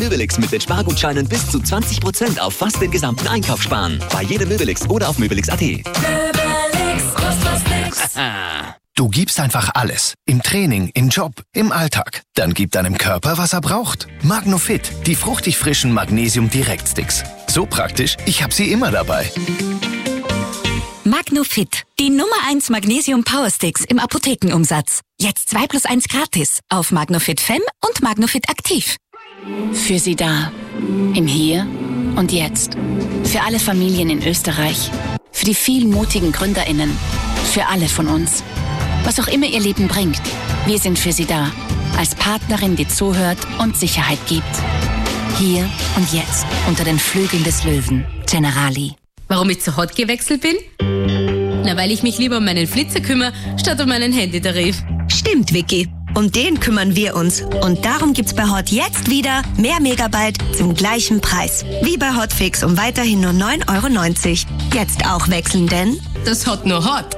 Möbelix mit den Spargutscheinen bis zu 20% auf fast den gesamten Einkauf sparen. Bei jedem Möbelix oder auf Möbelix.at. Möbelix, kostet was nix. Du gibst einfach alles. Im Training, im Job, im Alltag. Dann gib deinem Körper, was er braucht. Magnofit, die fruchtig frischen Magnesium-Direktsticks. So praktisch, ich habe sie immer dabei. Magnofit, die Nummer 1 Magnesium Powersticks im Apothekenumsatz. Jetzt 2+1 gratis auf Magnofit Fem und Magnofit Aktiv. Für Sie da. Im Hier und Jetzt. Für alle Familien in Österreich. Für die vielen mutigen GründerInnen. Für alle von uns. Was auch immer Ihr Leben bringt, wir sind für Sie da. Als Partnerin, die zuhört und Sicherheit gibt. Hier und jetzt, unter den Flügeln des Löwen. Generali. Warum ich zu Hot gewechselt bin? Na, weil ich mich lieber um meinen Flitzer kümmere, statt um meinen Handytarif. Stimmt, Vicky. Um den kümmern wir uns. Und darum gibt's bei Hot jetzt wieder mehr Megabyte zum gleichen Preis. Wie bei Hotfix um weiterhin nur 9,90 €. Jetzt auch wechseln, denn das Hot nur Hot.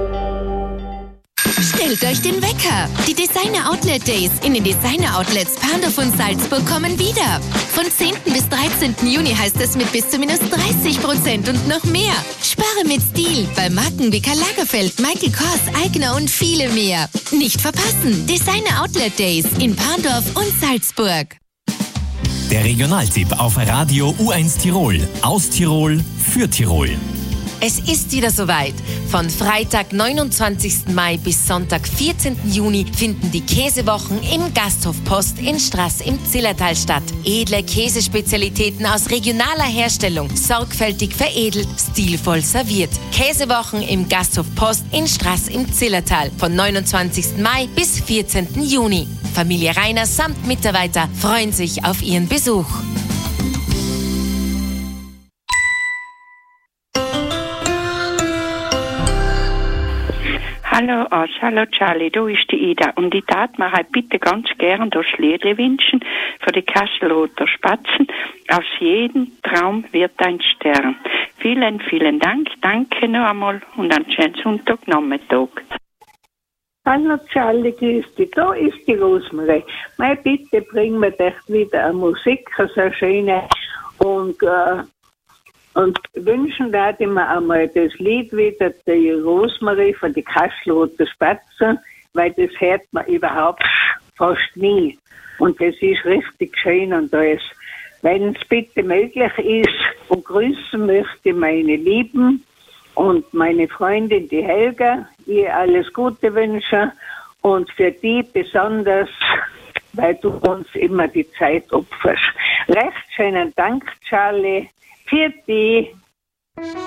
Stellt euch den Wecker. Die Designer Outlet Days in den Designer Outlets Pandorf und Salzburg kommen wieder. Von 10. bis 13. Juni heißt es mit bis zu -30% und noch mehr. Spare mit Stil bei Marken wie Karl Lagerfeld, Michael Kors, Eigner und viele mehr. Nicht verpassen. Designer Outlet Days in Pandorf und Salzburg. Der Regionaltipp auf Radio U1 Tirol. Aus Tirol für Tirol. Es ist wieder soweit. Von Freitag, 29. Mai bis Sonntag, 14. Juni finden die Käsewochen im Gasthof Post in Straß im Zillertal statt. Edle Käsespezialitäten aus regionaler Herstellung, sorgfältig veredelt, stilvoll serviert. Käsewochen im Gasthof Post in Straß im Zillertal von 29. Mai bis 14. Juni. Familie Rainer samt Mitarbeiter freuen sich auf Ihren Besuch. Hallo Asch, hallo Charlie, du ist die Ida und ich tat mir halt bitte ganz gern das Liedli wünschen für die Kastelroter Spatzen. Aus jedem Traum wird ein Stern. Vielen, vielen Dank, danke noch einmal und einen schönen Sonntagnachmittag. Hallo Charlie, grüß dich, da ist die Rosmarie. Bitte bring mir doch wieder eine Musik, so schöne und wünschen da ich mir einmal das Lied wieder, die Rosmarie von die Kastelroter Spatzen, weil das hört man überhaupt fast nie. Und das ist richtig schön und alles. Wenn es bitte möglich ist, und grüßen möchte meine Lieben und meine Freundin, die Helga, ihr alles Gute wünschen und für die besonders, weil du uns immer die Zeit opferst. Recht schönen Dank, Charlie. Für die.